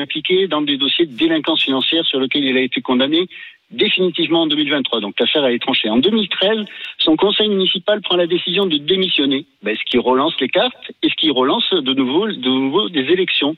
impliqué dans des dossiers de délinquance financière sur lesquels il a été condamné définitivement en 2023. Donc l'affaire a été tranchée. En 2013, son conseil municipal prend la décision de démissionner. Est-ce qu'il relance les cartes? Est-ce qu'il relance de nouveau des élections?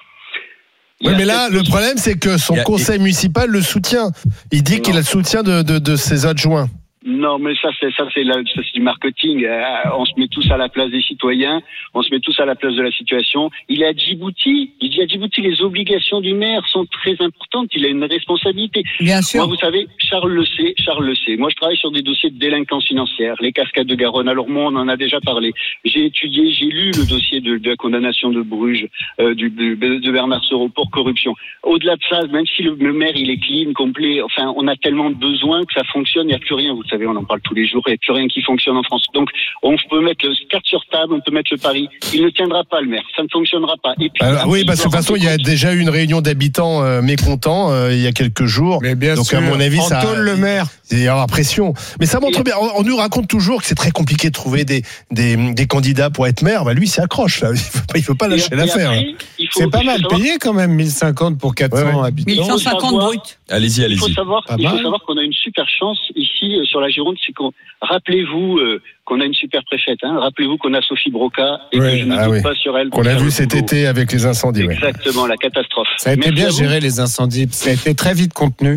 Oui, mais là, le problème, c'est que son conseil municipal le soutient. Il dit qu'il a le soutien de ses adjoints. Non, mais ça c'est du marketing. On se met tous à la place des citoyens, on se met tous à la place de la situation. Il est à Djibouti. Il dit à Djibouti, les obligations du maire sont très importantes. Il a une responsabilité. Bien sûr. Moi, vous savez, Charles le sait. Moi, je travaille sur des dossiers de délinquance financière, les cascades de Garonne. Alors moi, on en a déjà parlé. J'ai lu le dossier de la condamnation de Bruges, de Bernard Soro pour corruption. Au-delà de ça, même si le maire il est clean, complet, enfin, on a tellement de besoins que ça fonctionne. Il n'y a plus rien. Vous savez, on en parle tous les jours, il n'y a plus rien qui fonctionne en France. Donc, on peut mettre le carte sur table, on peut mettre le pari. Il ne tiendra pas, le maire. Ça ne fonctionnera pas. Et puis, oui, parce que de toute façon, il y a déjà eu une réunion d'habitants mécontents il y a quelques jours. Mais bien donc, sûr, à mon avis, ça le maire. Il y aura pression. Mais ça montre bien. On nous raconte toujours que c'est très compliqué de trouver des candidats pour être maire. Lui, il s'accroche là. Il ne faut pas lâcher l'affaire. C'est pas mal payé quand même, 1050 pour 400 habitants. 1150 brut. Allez-y. Il faut savoir qu'on a une super chance ici sur la Gironde, c'est rappelez-vous qu'on a une super préfète. Rappelez-vous qu'on a Sophie Broca et que je ne doute pas sur elle. Qu'on a vu cet été avec les incendies. Exactement, la catastrophe. Ça a été bien géré les incendies. Ça a été très vite contenu.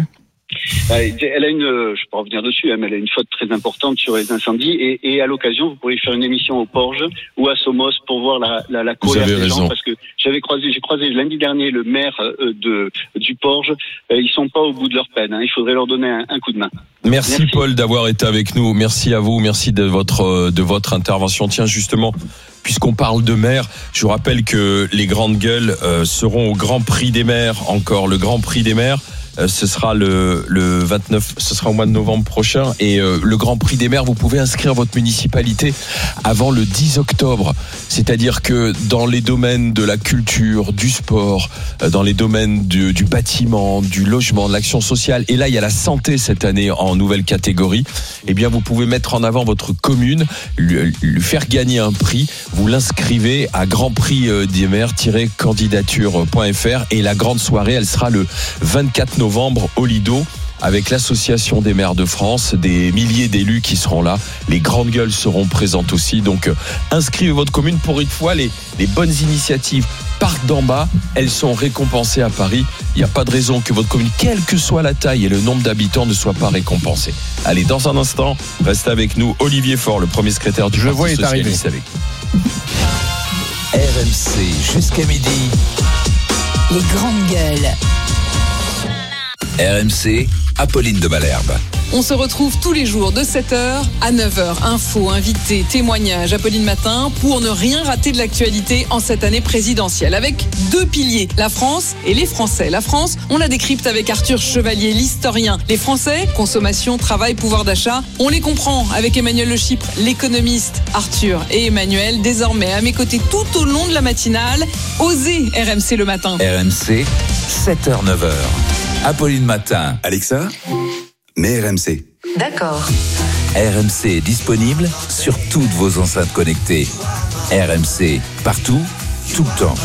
Elle a je peux pas revenir dessus, mais elle a une faute très importante sur les incendies et à l'occasion vous pourriez faire une émission au Porge ou à Somos pour voir la colère des gens, parce que j'ai croisé lundi dernier le maire du Porge. Ils sont pas au bout de leur peine. Il faudrait leur donner un coup de main. Merci Paul d'avoir été avec nous. Merci à vous. Merci de votre intervention. Tiens, justement, puisqu'on parle de maire, je vous rappelle que les grandes gueules seront au Grand Prix des maires. Encore le Grand Prix des maires. Ce sera le 29, ce sera au mois de novembre prochain. Et le Grand Prix des maires, vous pouvez inscrire votre municipalité avant le 10 octobre. C'est-à-dire que dans les domaines de la culture, du sport, dans les domaines du bâtiment, du logement, de l'action sociale, et là il y a la santé cette année en nouvelle catégorie, eh bien vous pouvez mettre en avant votre commune, lui faire gagner un prix. Vous l'inscrivez à grandprixdesmaires-candidature.fr et la grande soirée, elle sera le 24 novembre au Lido, avec l'association des maires de France, des milliers d'élus qui seront là. Les grandes gueules seront présentes aussi. Donc inscrivez votre commune. Pour une fois, les bonnes initiatives partent d'en bas, elles sont récompensées à Paris. Il n'y a pas de raison que votre commune, quelle que soit la taille et le nombre d'habitants, ne soit pas récompensée. Allez, dans un instant, restez avec nous. Olivier Faure, le premier secrétaire du Parti Socialiste, avec nous. RMC jusqu'à midi. Les grandes gueules. RMC, Apolline de Malherbe. On se retrouve tous les jours de 7h à 9h. Infos, invités, témoignages, Apolline Matin, pour ne rien rater de l'actualité en cette année présidentielle. Avec deux piliers, la France et les Français. La France, on la décrypte avec Arthur Chevalier, l'historien. Les Français, consommation, travail, pouvoir d'achat, on les comprend avec Emmanuel Le Chypre, l'économiste. Arthur et Emmanuel, désormais à mes côtés tout au long de la matinale. Osez RMC le matin. RMC, 7h-9h. Apolline Matin. Alexa, mets RMC. D'accord. RMC est disponible sur toutes vos enceintes connectées. RMC, partout, tout le temps.